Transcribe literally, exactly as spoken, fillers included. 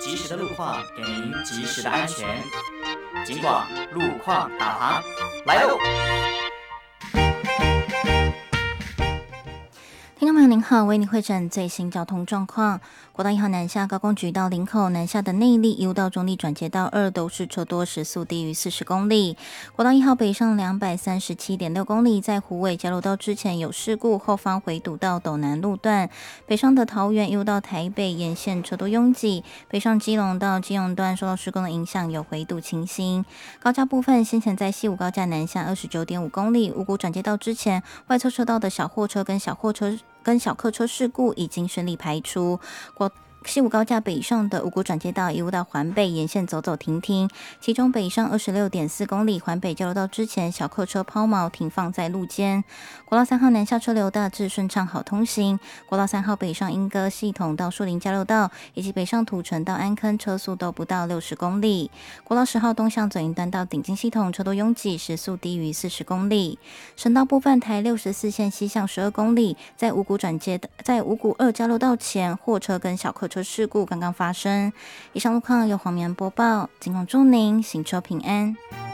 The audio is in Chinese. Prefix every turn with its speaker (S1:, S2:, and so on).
S1: 及时的路况，给您及时的安全。警广路况导航来喽！
S2: 听众朋友您好，为您会诊最新交通状况。国道一号南下高工局到林口南下的内力一路到中立转接道二都是车多，时速低于四十公里。国道一号北上两百三十七点六公里，在虎尾交流道之前有事故，后方回堵到斗南路段。北上的桃园一路到台北沿线车多拥挤，北上基隆到基隆段受到施工的影响，有回堵情形。高架部分先前在西武高架南下二十九点五公里，五股转接道之前外侧车道的小货车跟小货车跟小客车事故已经顺利排除。国西武高架北上的五股转接道一路到环北沿线走走停停，其中北上二十六点四公里环北交流道之前小客车抛锚停放在路肩。国道三号南下车流大致顺畅好通行，国道三号北上莺歌系统到树林交流道以及北上土城到安坑车速都不到六十公里。国道十号东向左营端到顶金系统车多拥挤，时速低于四十公里。省道部分台六十四线西向十二公里，在五股转接在五股二交流道前货车跟小客车事故刚刚发生。以上路况由黄明播报，警广祝您行车平安。